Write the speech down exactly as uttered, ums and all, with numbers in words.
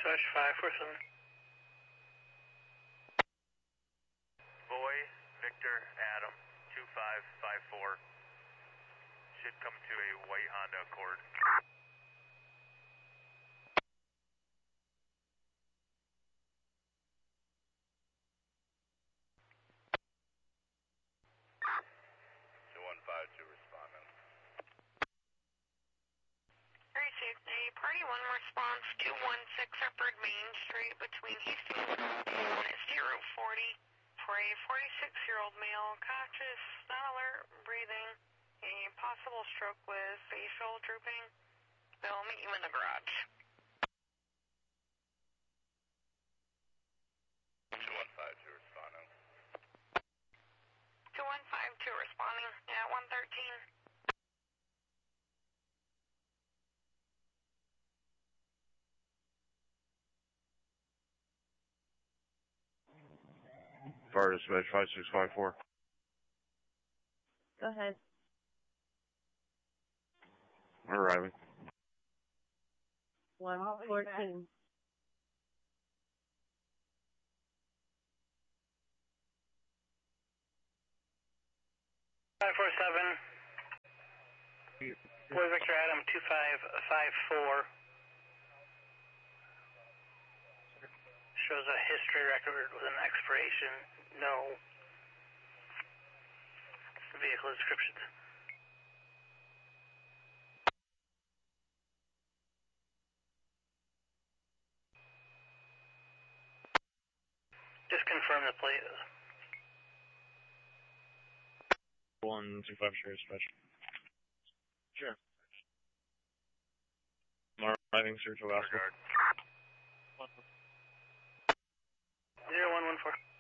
Search five four seven. Boy, Victor, Adam, two five five four. Should come to a white Honda Accord. two one five two responding. three sixty, party one response, two one six Shepherd Main Street between Hastings and zero forty for a forty-six-year-old male, conscious, not alert, breathing, a possible stroke with facial drooping. They'll meet you in the garage. two one five two responding. two one five two responding at one thirteen. Fire dispatch five six five four. Go ahead. We're arriving. one fourteen. five four seven. Boy Victor Adam two five five four. Shows a history record with an expiration. No. Vehicle descriptions. Just confirm the plate. one two five sure dispatch. Sure. I'm arriving, sir, to Alaska. Guard. Zero one one four.